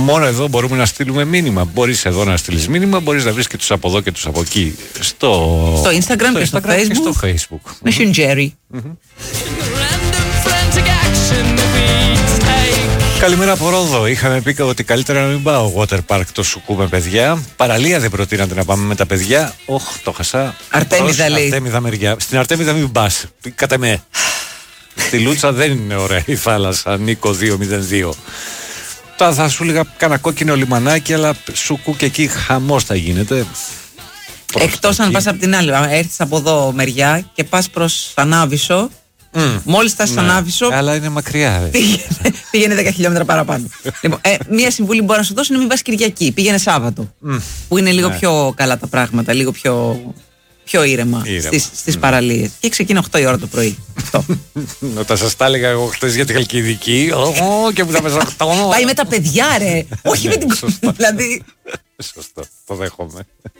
Μόνο εδώ μπορούμε να στείλουμε μήνυμα. Μπορείς εδώ να στείλεις μήνυμα, μπορείς να βρεις και τους από εδώ και τους από εκεί. Στο Instagram και στο Facebook. Messenger. Καλημέρα από Ρόδο. Είχαμε πει ότι καλύτερα να μην πάω water park το Σουκού με παιδιά. Παραλία δεν προτείνατε να πάμε με τα παιδιά. Το χασά. Αρτέμιδα λέει. Αρτέμιδα μεριά. Στην Αρτέμιδα μην πας. Κατά με. Στη Λούτσα δεν είναι ωραία η θάλασσα. Νίκο 202. Τώρα θα σου λέγα κάνα κόκκινο λιμανάκι, αλλά Σουκού και εκεί χαμός θα γίνεται. Εκτός αν πας από την άλλη. Έρθεις από εδώ μεριά και πας προς Ανάβησο. Μόλις φτάσεις στον Άβυσσο. Αλλά είναι μακριά. Πήγαινε 10 χιλιόμετρα παραπάνω. Λοιπόν, μία συμβουλή που μπορώ να σου δώσω είναι μην πας Κυριακή. Πήγαινε Σάββατο. Που είναι λίγο πιο καλά τα πράγματα, λίγο πιο ήρεμα στις παραλίες. Και ξεκινά 8 η ώρα το πρωί. Όταν σας τα έλεγα εγώ χτες για τη Χαλκιδική. Και που θα πες 8. Πάει με τα παιδιά, ρε. Όχι με την κοπέλα. Δηλαδή. Σωστό, το δέχομαι.